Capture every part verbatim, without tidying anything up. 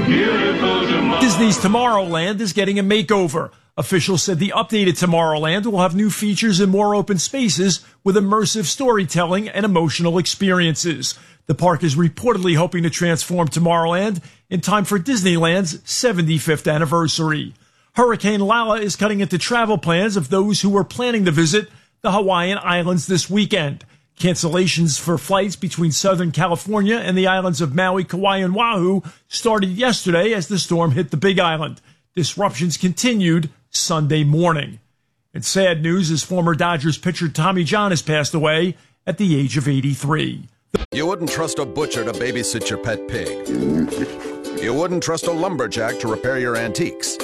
Disney's Tomorrowland is getting a makeover. Officials said the updated Tomorrowland will have new features and more open spaces with immersive storytelling and emotional experiences. The park is reportedly hoping to transform Tomorrowland in time for Disneyland's seventy-fifth anniversary. Hurricane Lala is cutting into travel plans of those who were planning to visit the Hawaiian Islands this weekend. Cancellations for flights between Southern California and the islands of Maui, Kauai, and Oahu started yesterday as the storm hit the Big Island. Disruptions continued Sunday morning. And sad news is former Dodgers pitcher Tommy John has passed away at the age of eighty-three. You wouldn't trust a butcher to babysit your pet pig. You wouldn't trust a lumberjack to repair your antiques.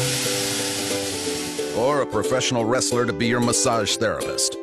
Or a professional wrestler to be your massage therapist.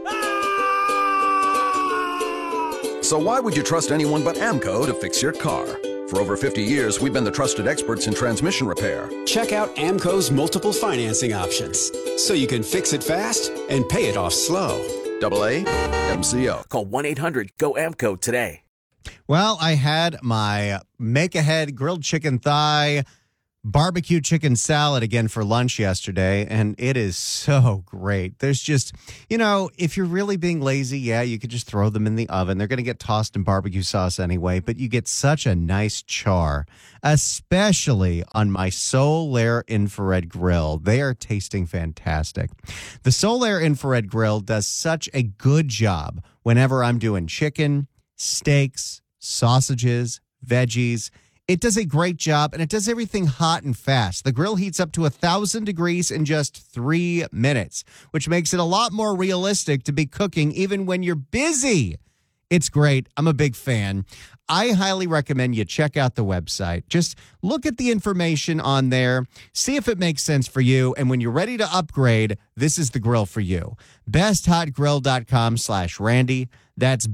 So why would you trust anyone but AMCO to fix your car? For over fifty years, we've been the trusted experts in transmission repair. Check out AMCO's multiple financing options, so you can fix it fast and pay it off slow. Double A M C O. Call one eight hundred G O A M C O today. Well, I had my make-ahead grilled chicken thigh barbecue chicken salad again for lunch yesterday, and it is so great. There's just, you know, if you're really being lazy, yeah, you could just throw them in the oven. They're going to get tossed in barbecue sauce anyway, but you get such a nice char, especially on my Solaire infrared grill. They are tasting fantastic. The Solaire infrared grill does such a good job whenever I'm doing chicken, steaks, sausages, veggies. It does a great job, and it does everything hot and fast. The grill heats up to one thousand degrees in just three minutes, which makes it a lot more realistic to be cooking even when you're busy. It's great. I'm a big fan. I highly recommend you check out the website. Just look at the information on there, see if it makes sense for you, and when you're ready to upgrade, this is the grill for you. besthotgrill.com slash Randy. That's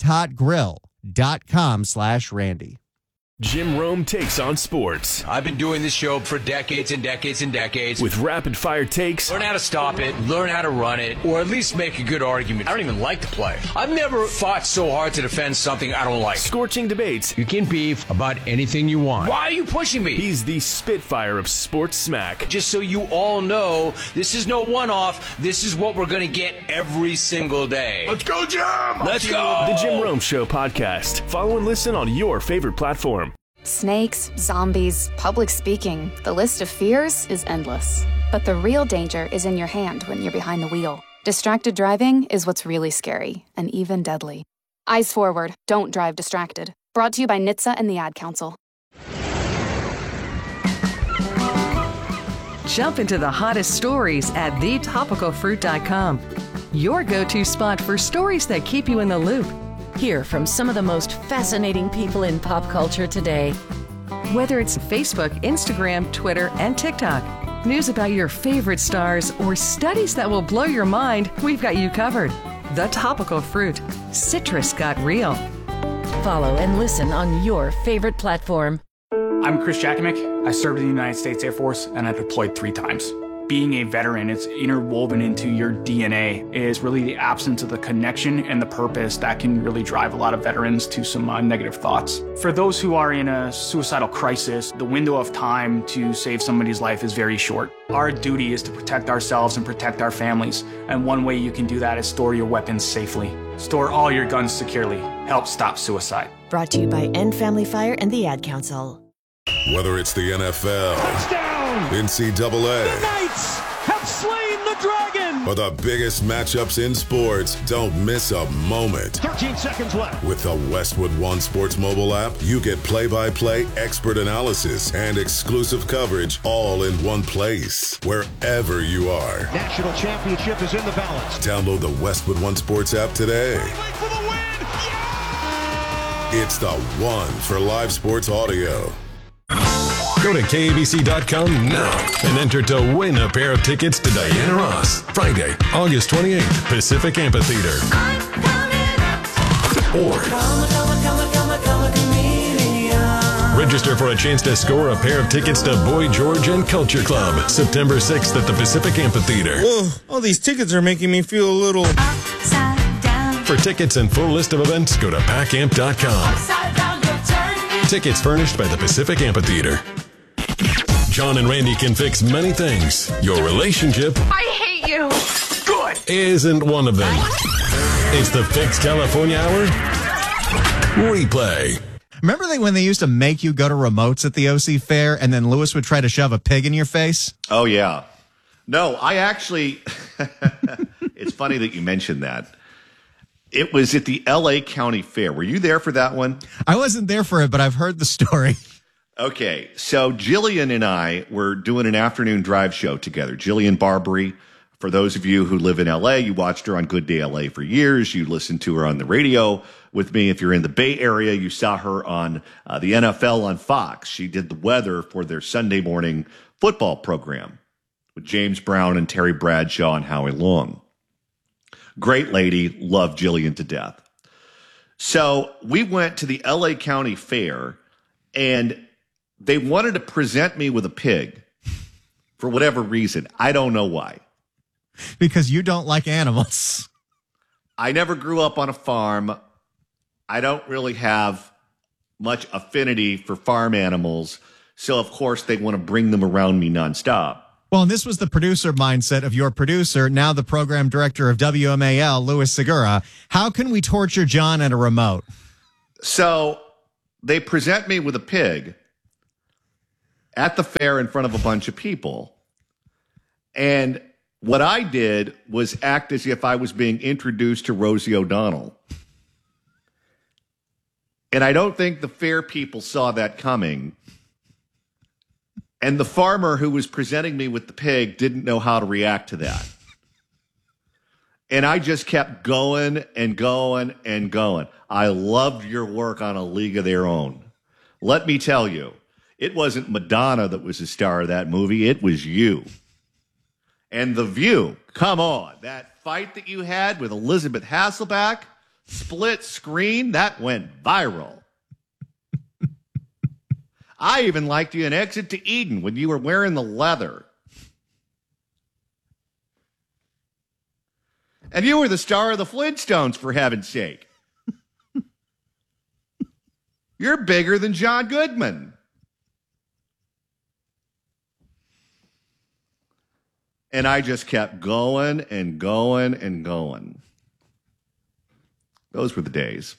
besthotgrill.com slash Randy. Jim Rome takes on sports. I've been doing this show for decades and decades and decades. With rapid-fire takes. Learn how to stop it, learn how to run it, or at least make a good argument. I don't even like the play. I've never fought so hard to defend something I don't like. Scorching debates. You can beef about anything you want. Why are you pushing me? He's the Spitfire of sports smack. Just so you all know, this is no one-off. This is what we're going to get every single day. Let's go, Jim! Let's go! The Jim Rome Show podcast. Follow and listen on your favorite platform. Snakes, zombies, public speaking. The list of fears is endless. But the real danger is in your hand when you're behind the wheel. Distracted driving is what's really scary and even deadly. Eyes forward. Don't drive distracted. Brought to you by N H T S A and the Ad Council. Jump into the hottest stories at the topical fruit dot com. Your go-to spot for stories that keep you in the loop. Hear from some of the most fascinating people in pop culture today. Whether it's Facebook, Instagram, Twitter, and TikTok, news about your favorite stars, or studies that will blow your mind, we've got you covered. The Topical Fruit. Citrus got real. Follow and listen on your favorite platform. I'm Chris Jakimick. I served in the United States Air Force, and I deployed three times. Being a veteran, it's interwoven into your D N A, is really the absence of the connection and the purpose that can really drive a lot of veterans to some uh, negative thoughts. For those who are in a suicidal crisis, the window of time to save somebody's life is very short. Our duty is to protect ourselves and protect our families, and one way you can do that is store your weapons safely. Store all your guns securely. Help stop suicide. Brought to you by End Family Fire and the Ad Council. Whether it's the N F L, touchdown, N C double A, the Knights have slain the dragon, or the biggest matchups in sports, don't miss a moment. thirteen seconds left. With the Westwood One Sports mobile app, you get play-by-play expert analysis and exclusive coverage all in one place, wherever you are. National championship is in the balance. Download the Westwood One Sports app today. For the win. Yeah! It's the one for live sports audio. Go to K A B C dot com now and enter to win a pair of tickets to Diana Ross, Friday, August twenty-eighth, Pacific Amphitheater. Or register for a chance to score a pair of tickets to Boy George and Culture Club, September sixth at the Pacific Amphitheater. Whoa, all these tickets are making me feel a little... For tickets and full list of events, go to pack amp dot com. Tickets furnished by the Pacific Amphitheater. John and Randy can fix many things. Your relationship I hate you. Good. isn't one of them. It's the Fix California Hour replay. Remember they, when they used to make you go to remotes at the O C Fair and then Lewis would try to shove a pig in your face? Oh, yeah. No, I actually, it's funny that you mentioned that. It was at the L A County Fair. Were you there for that one? I wasn't there for it, but I've heard the story. Okay, so Jillian and I were doing an afternoon drive show together. Jillian Barbary, for those of you who live in L A, you watched her on Good Day L A for years. You listened to her on the radio with me. If you're in the Bay Area, you saw her on uh, the N F L on Fox. She did the weather for their Sunday morning football program with James Brown and Terry Bradshaw and Howie Long. Great lady, loved Jillian to death. So we went to the L A County Fair, and they wanted to present me with a pig for whatever reason. I don't know why. Because you don't like animals. I never grew up on a farm. I don't really have much affinity for farm animals. So, of course, they want to bring them around me nonstop. Well, and this was the producer mindset of your producer, now the program director of W M A L, Louis Segura. How can we torture John at a remote? So they present me with a pig at the fair in front of a bunch of people. And what I did was act as if I was being introduced to Rosie O'Donnell. And I don't think the fair people saw that coming. And the farmer who was presenting me with the pig didn't know how to react to that. And I just kept going and going and going. I loved your work on A League of Their Own. Let me tell you, it wasn't Madonna that was the star of that movie. It was you. And The View, come on. That fight that you had with Elizabeth Hasselbeck, split screen, that went viral. I even liked you in Exit to Eden when you were wearing the leather. And you were the star of the Flintstones, for heaven's sake. You're bigger than John Goodman. And I just kept going and going and going. Those were the days.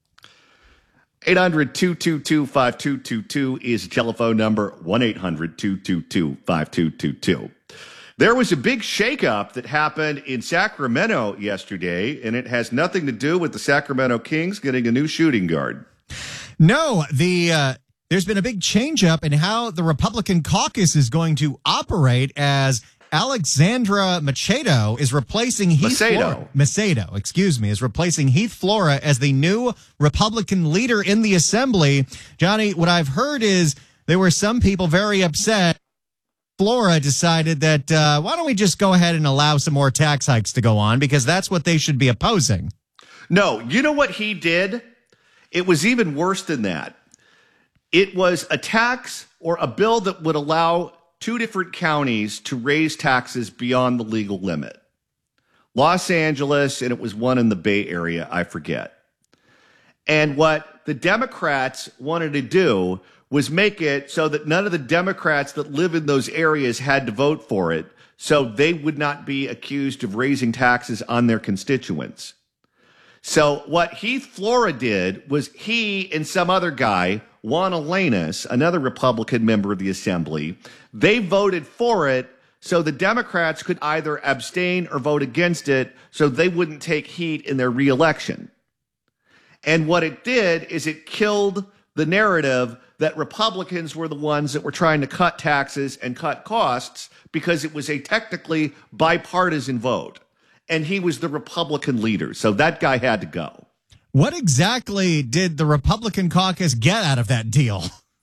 eight hundred, two two two, five two two two is the telephone number, one eight hundred, two two two, five two two two. There was a big shakeup that happened in Sacramento yesterday, and it has nothing to do with the Sacramento Kings getting a new shooting guard. No, the uh, there's been a big change-up in how the Republican caucus is going to operate, as Alexandra Machado is replacing Heath Flora. Macedo, excuse me, is replacing Heath Flora as the new Republican leader in the assembly. Johnny, what I've heard is there were some people very upset. Flora decided that, uh, why don't we just go ahead and allow some more tax hikes to go on, because that's what they should be opposing. No, you know what he did? It was even worse than that. It was a tax or a bill that would allow two different counties to raise taxes beyond the legal limit. Los Angeles, and it was one in the Bay Area, I forget. And what the Democrats wanted to do was make it so that none of the Democrats that live in those areas had to vote for it, so they would not be accused of raising taxes on their constituents. So what Heath Flora did was he and some other guy, Juan Elenis, another Republican member of the assembly, they voted for it so the Democrats could either abstain or vote against it so they wouldn't take heat in their reelection. And what it did is it killed the narrative that Republicans were the ones that were trying to cut taxes and cut costs, because it was a technically bipartisan vote. And he was the Republican leader, so that guy had to go. What exactly did the Republican caucus get out of that deal?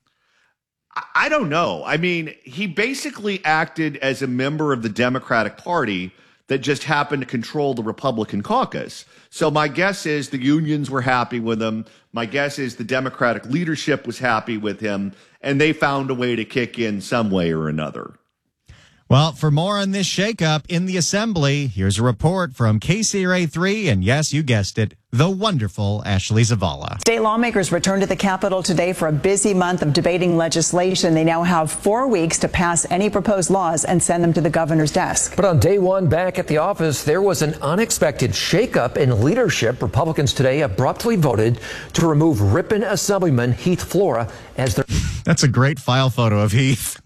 I don't know. I mean, he basically acted as a member of the Democratic Party that just happened to control the Republican caucus. So my guess is the unions were happy with him. My guess is the Democratic leadership was happy with him, and they found a way to kick in some way or another. Well, for more on this shakeup in the assembly, here's a report from K C R A three, and yes, you guessed it, the wonderful Ashley Zavala. State lawmakers returned to the Capitol today for a busy month of debating legislation. They now have four weeks to pass any proposed laws and send them to the governor's desk. But on day one back at the office, there was an unexpected shakeup in leadership. Republicans today abruptly voted to remove Ripon Assemblyman Heath Flora as their... That's a great file photo of Heath.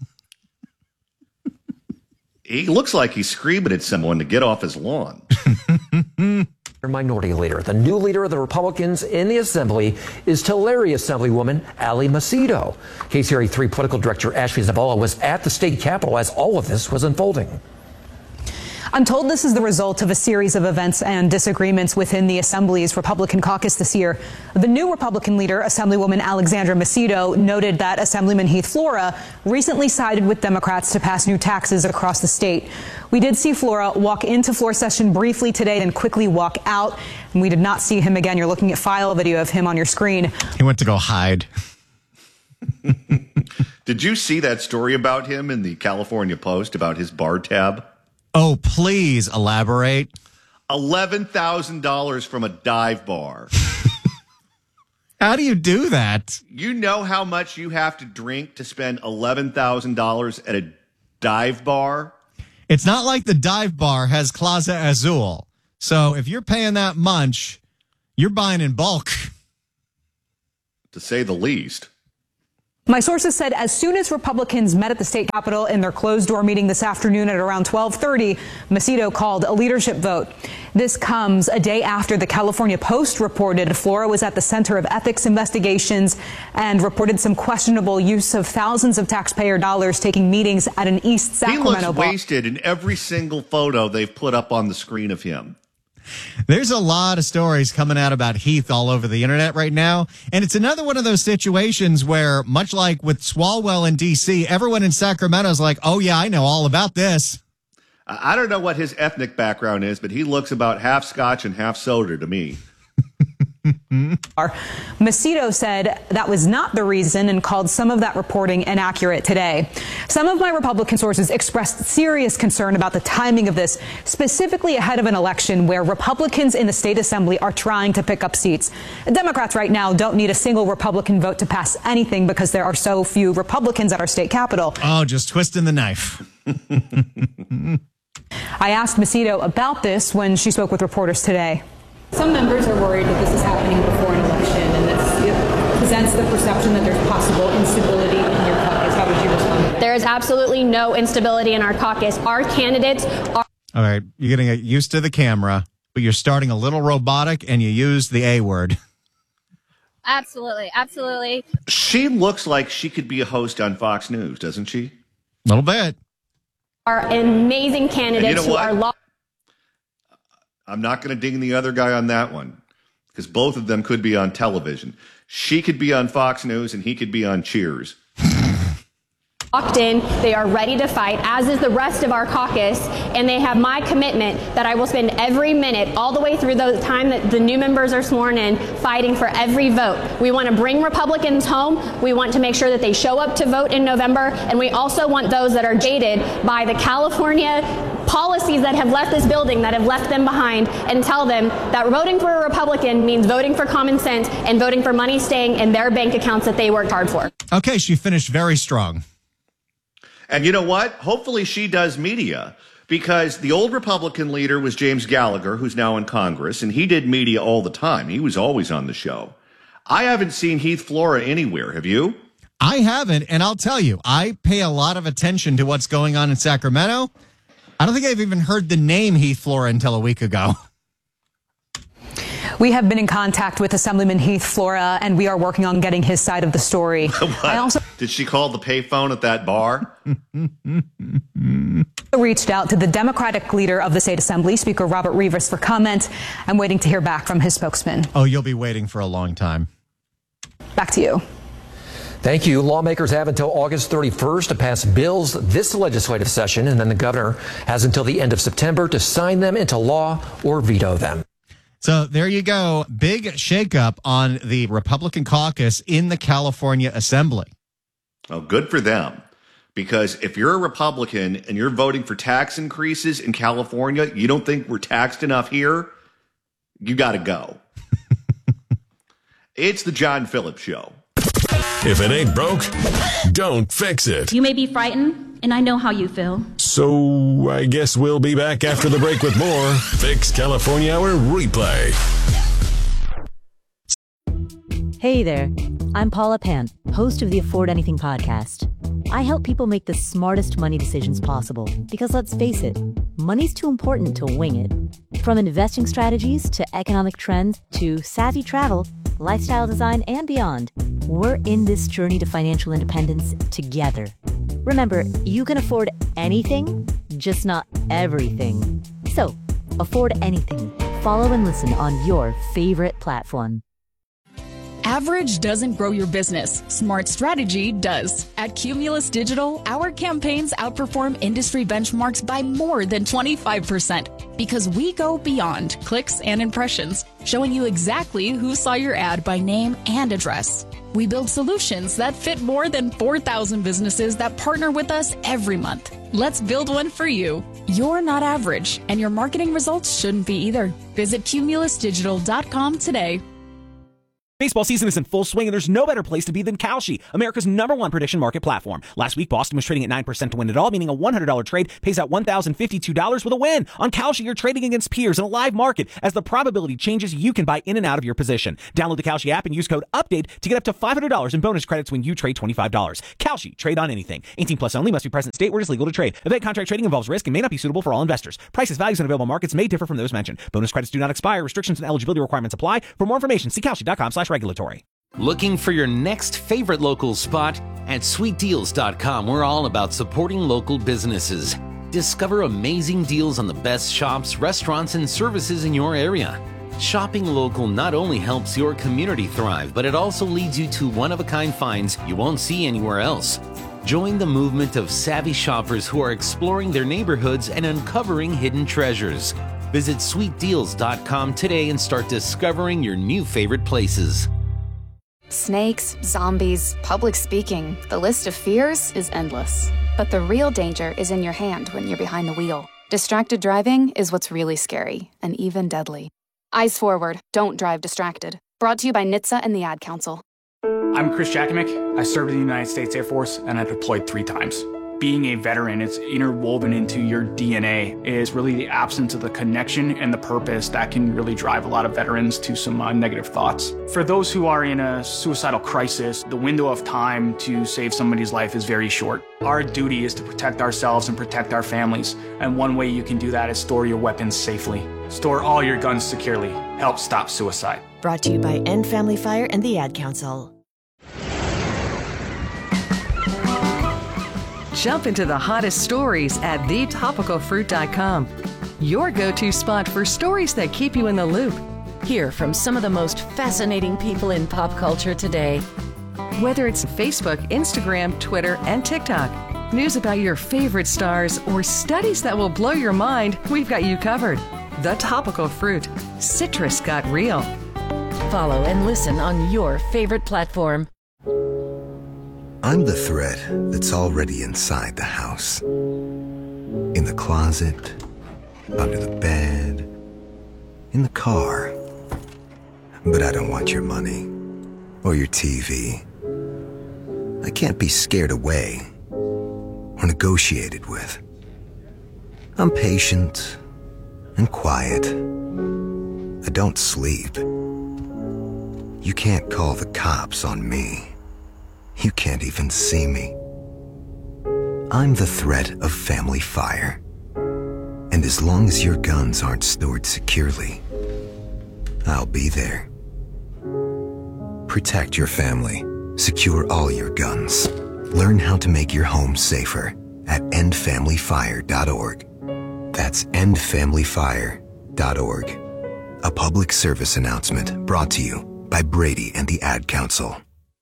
He looks like he's screaming at someone to get off his lawn. Minority leader. The new leader of the Republicans in the Assembly is Tulare Assemblywoman Ali Macedo. K C R A three political director Ashley Zavala was at the state capitol as all of this was unfolding. I'm told this is the result of a series of events and disagreements within the Assembly's Republican caucus this year. The new Republican leader, Assemblywoman Alexandra Macedo, noted that Assemblyman Heath Flora recently sided with Democrats to pass new taxes across the state. We did see Flora walk into floor session briefly today, then quickly walk out, and we did not see him again. You're looking at file video of him on your screen. He went to go hide. Did you see that story about him in the California Post about his bar tab? Oh, please elaborate. eleven thousand dollars from a dive bar. How do you do that? You know how much you have to drink to spend eleven thousand dollars at a dive bar? It's not like the dive bar has Closet Azul. So if you're paying that much, you're buying in bulk. To say the least. My sources said as soon as Republicans met at the state capitol in their closed-door meeting this afternoon at around twelve thirty, Macedo called a leadership vote. This comes a day after the California Post reported Flora was at the center of ethics investigations and reported some questionable use of thousands of taxpayer dollars taking meetings at an East Sacramento He looks bar. wasted in every single photo they've put up on the screen of him. There's a lot of stories coming out about Heath all over the internet right now. And it's another one of those situations where, much like with Swalwell in D C, everyone in Sacramento is like, oh, yeah, I know all about this. I don't know what his ethnic background is, but he looks about half Scotch and half soda to me. Macedo said that was not the reason and called some of that reporting inaccurate today. Some of my Republican sources expressed serious concern about the timing of this, specifically ahead of an election where Republicans in the state assembly are trying to pick up seats. Democrats right now don't need a single Republican vote to pass anything because there are so few Republicans at our state capitol. Oh, just twisting the knife. I asked Macedo about this when she spoke with reporters today. Some members are worried that this is happening before an election and this it presents the perception that there's possible instability in your caucus. How would you respond to that? There is absolutely no instability in our caucus. Our candidates are... All right, you're getting used to the camera, but you're starting a little robotic and you use the A word. Absolutely, absolutely. She looks like she could be a host on Fox News, doesn't she? A little bit. Are amazing candidates you know who what? are... Law- I'm not going to ding the other guy on that one because both of them could be on television. She could be on Fox News and he could be on Cheers. Locked in, they are ready to fight, as is the rest of our caucus, and they have my commitment that I will spend every minute, all the way through the time that the new members are sworn in, fighting for every vote. We want to bring Republicans home. We want to make sure that they show up to vote in November, and we also want those that are gated by the California policies that have left this building, that have left them behind, and tell them that voting for a Republican means voting for common sense and voting for money staying in their bank accounts that they worked hard for. Okay, she finished very strong. And you know what? Hopefully she does media because the old Republican leader was James Gallagher, who's now in Congress, and he did media all the time. He was always on the show. I haven't seen Heath Flora anywhere. Have you? I haven't, and I'll tell you, I pay a lot of attention to what's going on in Sacramento. I don't think I've even heard the name Heath Flora until a week ago. We have been in contact with Assemblyman Heath Flora, and we are working on getting his side of the story. I also Did she call the payphone at that bar? reached out to the Democratic leader of the state assembly, Speaker Robert Rivas, for comment. I'm waiting to hear back from his spokesman. Oh, you'll be waiting for a long time. Back to you. Thank you. Lawmakers have until August thirty-first to pass bills this legislative session, and then the governor has until the end of September to sign them into law or veto them. So there you go. Big shakeup on the Republican caucus in the California Assembly. Oh, good for them. Because if you're a Republican and you're voting for tax increases in California, you don't think we're taxed enough here, you got to go. It's the John Phillips Show. If it ain't broke, don't fix it. You may be frightened, and I know how you feel. So I guess we'll be back after the break with more Fix California Hour Replay. Hey there, I'm Paula Pant, host of the Afford Anything podcast. I help people make the smartest money decisions possible because, let's face it, money's too important to wing it. From investing strategies to economic trends to savvy travel, lifestyle design, and beyond, we're in this journey to financial independence together. Remember, you can afford anything, just not everything. So, afford anything. Follow and listen on your favorite platform. Average doesn't grow your business. Smart strategy does. At Cumulus Digital, our campaigns outperform industry benchmarks by more than twenty-five percent because we go beyond clicks and impressions, showing you exactly who saw your ad by name and address. We build solutions that fit more than four thousand businesses that partner with us every month. Let's build one for you. You're not average, and your marketing results shouldn't be either. Visit cumulus digital dot com today. Baseball season is in full swing, and there's no better place to be than Kalshi, America's number one prediction market platform. Last week, Boston was trading at nine percent to win it all, meaning a one hundred dollars trade pays out one thousand fifty-two dollars with a win. On Kalshi, you're trading against peers in a live market. As the probability changes, you can buy in and out of your position. Download the Kalshi app and use code UPDATE to get up to five hundred dollars in bonus credits when you trade twenty-five dollars. Kalshi, trade on anything. eighteen plus only, must be present in state where it is legal to trade. Event contract trading involves risk and may not be suitable for all investors. Prices, values, and available markets may differ from those mentioned. Bonus credits do not expire. Restrictions and eligibility requirements apply. For more information, see kalshi.com slash regulatory. Looking for your next favorite local spot? At sweet deals dot com, we're all about supporting local businesses. Discover amazing deals on the best shops, restaurants, and services in your area. Shopping local not only helps your community thrive, but it also leads you to one-of-a-kind finds you won't see anywhere else. Join the movement of savvy shoppers who are exploring their neighborhoods and uncovering hidden treasures. Visit sweet deals dot com today and start discovering your new favorite places. Snakes, zombies, public speaking, the list of fears is endless. But the real danger is in your hand when you're behind the wheel. Distracted driving is what's really scary and even deadly. Eyes forward, don't drive distracted. Brought to you by N H T S A and the Ad Council. I'm Chris Jakimick. I served in the United States Air Force and I deployed three times. Being a veteran, it's interwoven into your D N A, is really the absence of the connection and the purpose that can really drive a lot of veterans to some uh, negative thoughts. For those who are in a suicidal crisis, the window of time to save somebody's life is very short. Our duty is to protect ourselves and protect our families, and one way you can do that is store your weapons safely. Store all your guns securely. Help stop suicide. Brought to you by End Family Fire and the Ad Council. Jump into the hottest stories at the topical fruit dot com. Your go-to spot for stories that keep you in the loop. Hear from some of the most fascinating people in pop culture today. Whether it's Facebook, Instagram, Twitter, and TikTok, news about your favorite stars, or studies that will blow your mind, we've got you covered. The Topical Fruit. Citrus got real. Follow and listen on your favorite platform. I'm the thread that's already inside the house. In the closet, under the bed, in the car. But I don't want your money or your T V. I can't be scared away or negotiated with. I'm patient and quiet. I don't sleep. You can't call the cops on me. You can't even see me. I'm the threat of family fire. And as long as your guns aren't stored securely, I'll be there. Protect your family. Secure all your guns. Learn how to make your home safer at end family fire dot org. That's end family fire dot org. A public service announcement brought to you by Brady and the Ad Council.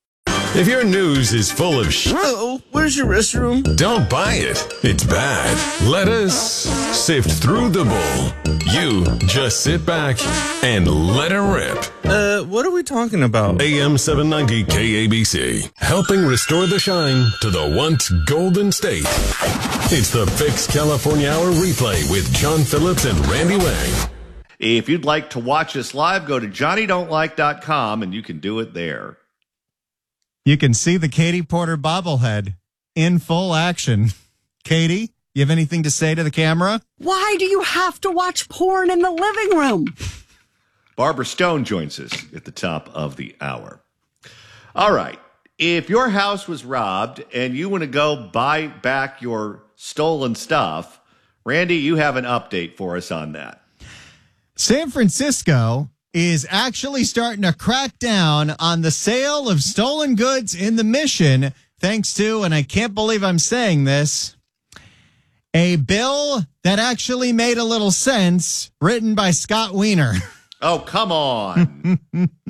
If your news is full of sh**, Uh-oh, where's your restroom? don't buy it. It's bad. Let us sift through the bull. You just sit back and let it rip. Uh, what are we talking about? A M seven ninety K A B C, helping restore the shine to the once golden state. It's the Fix California Hour replay with John Phillips and Randy Wang. If you'd like to watch us live, go to johnny don't like dot com and you can do it there. You can see the Katie Porter bobblehead in full action. Katie, you have anything to say to the camera? Why do you have to watch porn in the living room? Barbara Stone joins us at the top of the hour. All right. If your house was robbed and you want to go buy back your stolen stuff, Randy, you have an update for us on that. San Francisco is actually starting to crack down on the sale of stolen goods in the Mission, thanks to, and I can't believe I'm saying this, a bill that actually made a little sense, written by Scott Wiener. Oh, come on.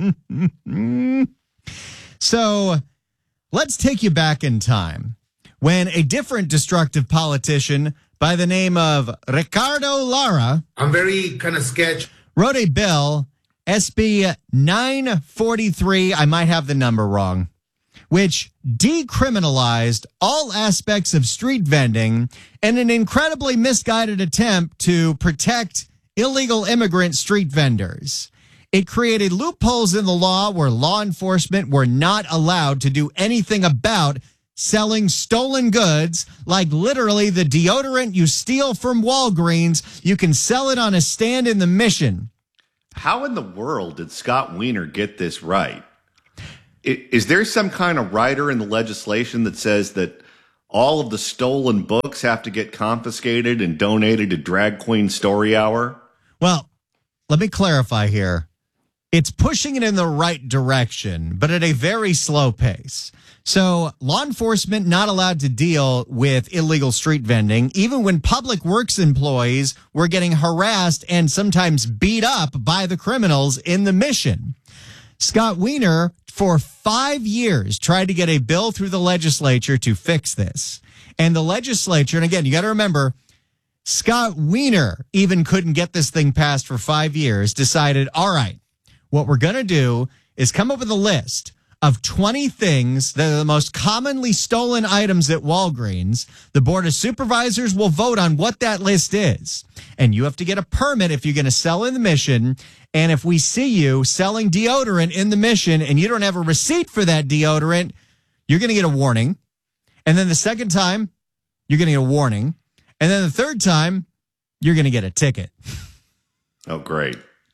So let's take you back in time when a different destructive politician by the name of Ricardo Lara, I'm very kind of sketch, wrote a bill, S B nine forty-three, I might have the number wrong, which decriminalized all aspects of street vending in an incredibly misguided attempt to protect illegal immigrant street vendors. It created loopholes in the law where law enforcement were not allowed to do anything about selling stolen goods, like literally the deodorant you steal from Walgreens. You can sell it on a stand in the Mission. How in the world did Scott Wiener get this right? Is there some kind of rider in the legislation that says that all of the stolen books have to get confiscated and donated to Drag Queen Story Hour? Well, let me clarify here. It's pushing it in the right direction, but at a very slow pace. So law enforcement not allowed to deal with illegal street vending, even when public works employees were getting harassed and sometimes beat up by the criminals in the Mission. Scott Wiener, for five years, tried to get a bill through the legislature to fix this. And the legislature, and again, you got to remember, Scott Wiener even couldn't get this thing passed for five years, decided, all right, what we're going to do is come up with a list of twenty things that are the most commonly stolen items at Walgreens. The Board of Supervisors will vote on what that list is. And you have to get a permit if you're going to sell in the Mission. And if we see you selling deodorant in the Mission and you don't have a receipt for that deodorant, you're going to get a warning. And then the second time, you're going to get a warning. And then the third time, you're going to get a ticket. Oh, great.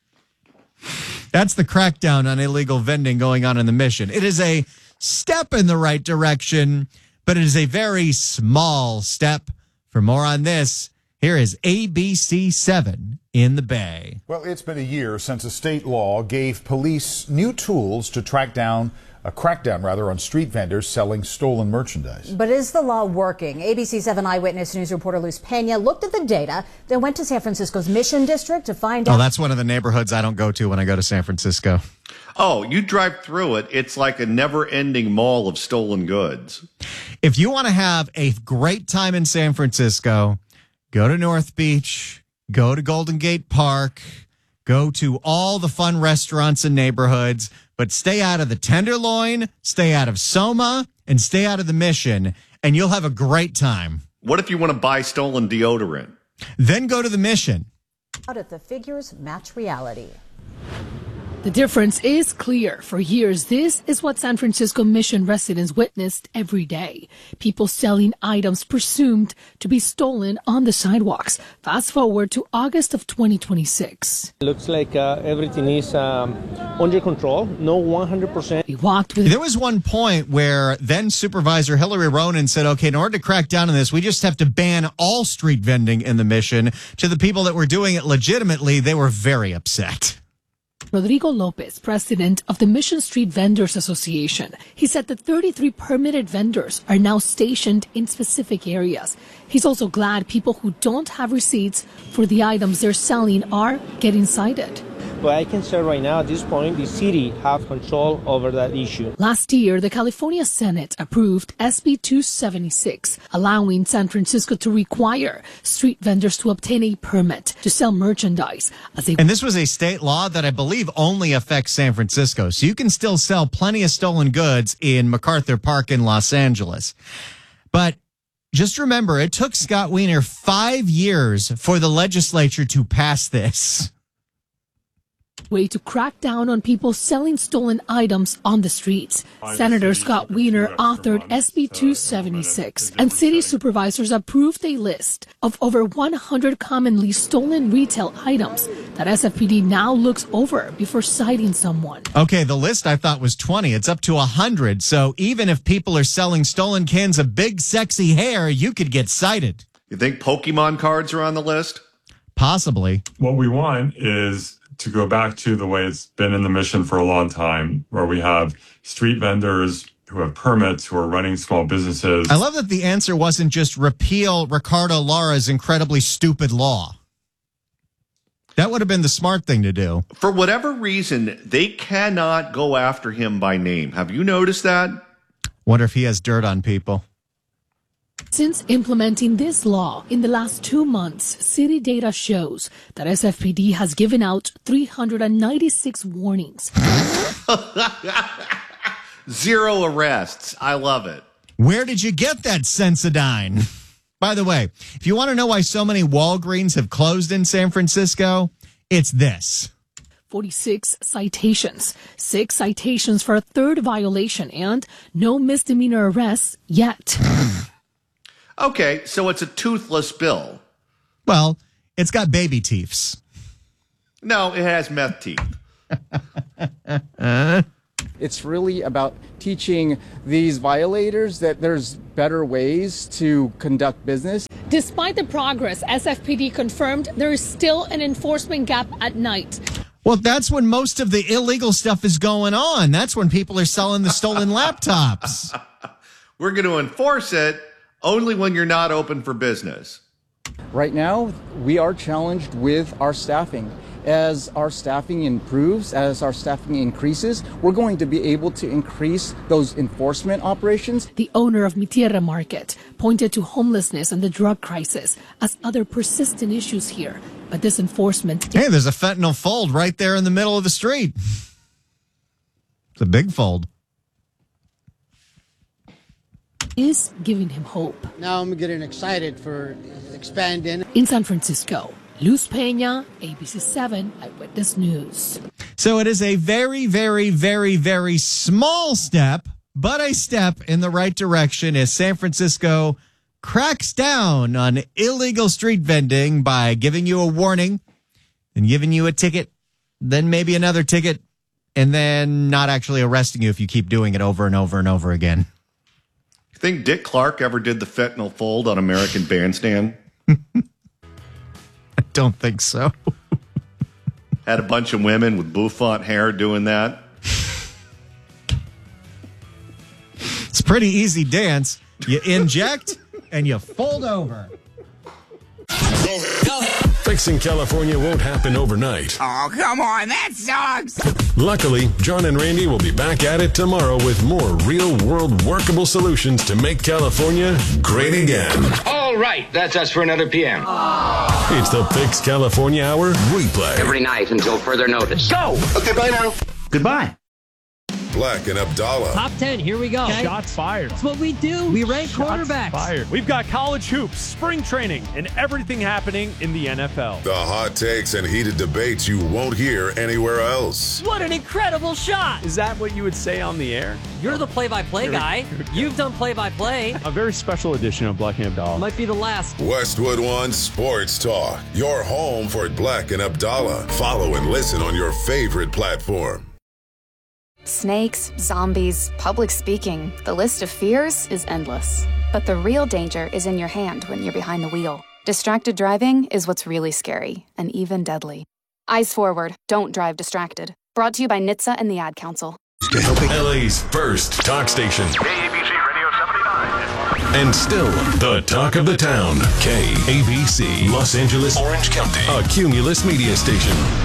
That's the crackdown on illegal vending going on in the Mission. It is a step in the right direction, but it is a very small step. For more on this, here is A B C seven in the Bay. Well, it's been a year since a state law gave police new tools to track down a crackdown, rather, on street vendors selling stolen merchandise. But is the law working? A B C seven Eyewitness News reporter Luz Pena looked at the data, then went to San Francisco's Mission District to find out. Oh, that's one of the neighborhoods I don't go to when I go to San Francisco. Oh, you drive through it. It's like a never-ending mall of stolen goods. If you want to have a great time in San Francisco, go to North Beach, go to Golden Gate Park, go to all the fun restaurants and neighborhoods, but stay out of the Tenderloin, stay out of Soma, and stay out of the Mission, and you'll have a great time. What if you want to buy stolen deodorant? Then go to the Mission. Out if the figures match reality. The difference is clear. For years, this is what San Francisco Mission residents witnessed every day. People selling items presumed to be stolen on the sidewalks. Fast forward to August of twenty twenty-six. Looks like uh, everything is um, under control. No one hundred percent. We walked with. There was one point where then Supervisor Hillary Ronen said, okay, in order to crack down on this, we just have to ban all street vending in the Mission. To the people that were doing it legitimately, they were very upset. Rodrigo Lopez, president of the Mission Street Vendors Association. He said that thirty-three permitted vendors are now stationed in specific areas. He's also glad people who don't have receipts for the items they're selling are getting cited. But I can say right now, at this point, the city have control over that issue. Last year, the California Senate approved S B two seventy-six, allowing San Francisco to require street vendors to obtain a permit to sell merchandise. As they And this was a state law that I believe only affects San Francisco. So you can still sell plenty of stolen goods in MacArthur Park in Los Angeles. But just remember, it took Scott Wiener five years for the legislature to pass this. way to crack down on people selling stolen items on the streets. Senator Scott Wiener authored S B two seventy-six, and city supervisors approved a list of over one hundred commonly stolen retail items that S F P D now looks over before citing someone. Okay, the list I thought was twenty. It's up to one hundred. So even if people are selling stolen cans of big, sexy hair, you could get cited. You think Pokemon cards are on the list? Possibly. What we want is to go back to the way it's been in the mission for a long time, where we have street vendors who have permits, who are running small businesses. I love that the answer wasn't just repeal Ricardo Lara's incredibly stupid law. That would have been the smart thing to do. For whatever reason, they cannot go after him by name. Have you noticed that? Wonder if he has dirt on people. Since implementing this law in the last two months, city data shows that S F P D has given out three hundred ninety-six warnings. Zero arrests. I love it. Where did you get that Sensodyne? By the way, if you want to know why so many Walgreens have closed in San Francisco, it's this. forty-six citations, six citations for a third violation, and no misdemeanor arrests yet. Okay, so it's a toothless bill. Well, it's got baby teeths. No, it has meth teeth. uh. It's really about teaching these violators that there's better ways to conduct business. Despite the progress, S F P D confirmed there is still an enforcement gap at night. Well, that's when most of the illegal stuff is going on. That's when people are selling the stolen laptops. We're going to enforce it only when you're not open for business. Right now, we are challenged with our staffing. As our staffing improves, as our staffing increases, we're going to be able to increase those enforcement operations. The owner of Mi Tierra Market pointed to homelessness and the drug crisis as other persistent issues here. But this enforcement... Hey, there's a fentanyl fold right there in the middle of the street. It's a big fold. ...is giving him hope. Now I'm getting excited for expanding. In San Francisco, Luz Peña, A B C seven Eyewitness News. So it is a very, very, very, very small step, but a step in the right direction as San Francisco cracks down on illegal street vending by giving you a warning and giving you a ticket, then maybe another ticket, and then not actually arresting you if you keep doing it over and over and over again. You think Dick Clark ever did the fentanyl fold on American Bandstand? I don't think so. Had a bunch of women with bouffant hair doing that. It's a pretty easy dance. You inject and you fold over. Fixing California won't happen overnight. Oh, come on, that sucks. Luckily, John and Randy will be back at it tomorrow with more real-world workable solutions to make California great again. All right, that's us for another P M. Aww. It's the Fix California Hour replay. Every night until further notice. Go! Okay, bye now. Goodbye. Black and Abdallah. Top ten, here we go. Okay. Shots fired. That's what we do. We rank Shots quarterbacks. Fired. We've got college hoops, spring training, and everything happening in the N F L. The hot takes and heated debates you won't hear anywhere else. What an incredible shot. Is that what you would say on the air? You're the play-by-play guy. You've done play-by-play. A very special edition of Black and Abdallah. Might be the last. Westwood One Sports Talk. Your home for Black and Abdallah. Follow and listen on your favorite platform. Snakes, zombies, public speaking, the list of fears is endless. But the real danger is in your hand when you're behind the wheel. Distracted driving is what's really scary and even deadly. Eyes forward, don't drive distracted. Brought to you by N H T S A and the Ad Council. L A's first talk station. K A B C Radio seventy-nine. And still the talk of the town. K A B C, Los Angeles, Orange County. A Cumulus media station.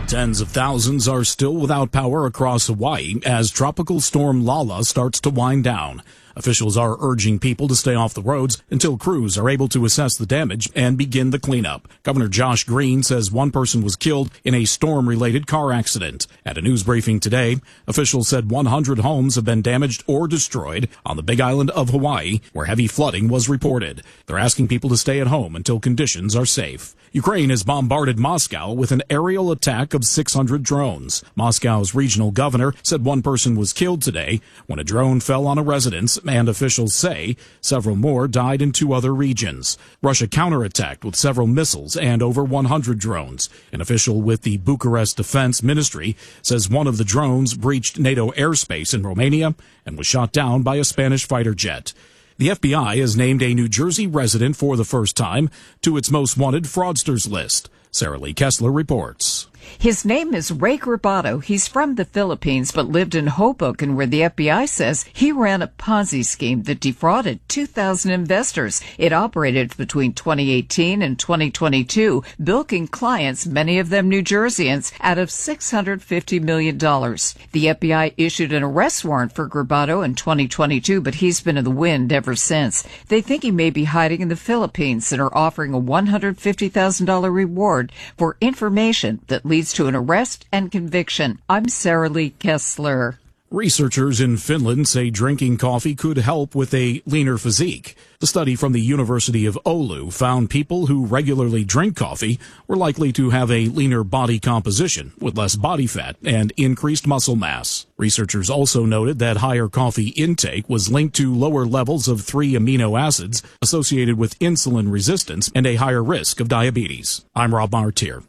Tens of thousands are still without power across Hawaii as Tropical Storm Lala starts to wind down. Officials are urging people to stay off the roads until crews are able to assess the damage and begin the cleanup. Governor Josh Green says one person was killed in a storm-related car accident. At a news briefing today, officials said one hundred homes have been damaged or destroyed on the Big Island of Hawaii, where heavy flooding was reported. They're asking people to stay at home until conditions are safe. Ukraine has bombarded Moscow with an aerial attack of six hundred drones. Moscow's regional governor said one person was killed today when a drone fell on a residence, and officials say several more died in two other regions. Russia counterattacked with several missiles and over one hundred drones. An official with the Bucharest Defense Ministry says one of the drones breached NATO airspace in Romania and was shot down by a Spanish fighter jet. The F B I has named a New Jersey resident for the first time to its most wanted fraudsters list. Sarah Lee Kessler reports. His name is Ray Grabato. He's from the Philippines but lived in Hoboken, where the F B I says he ran a Ponzi scheme that defrauded two thousand investors. It operated between twenty eighteen and twenty twenty-two, bilking clients, many of them New Jerseyans, out of six hundred fifty million dollars. The F B I issued an arrest warrant for Grabato in twenty twenty-two, but he's been in the wind ever since. They think he may be hiding in the Philippines and are offering a one hundred fifty thousand dollars reward for information that leads to an arrest and conviction. I'm Sarah Lee Kessler. Researchers in Finland say drinking coffee could help with a leaner physique. The study from the University of Oulu found people who regularly drink coffee were likely to have a leaner body composition with less body fat and increased muscle mass. Researchers also noted that higher coffee intake was linked to lower levels of three amino acids associated with insulin resistance and a higher risk of diabetes. I'm Rob Martier.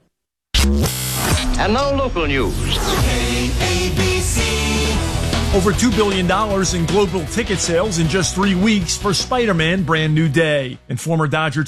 And now local news. K A B C. Over two billion dollars in global ticket sales in just three weeks for Spider-Man Brand New Day. And former Dodger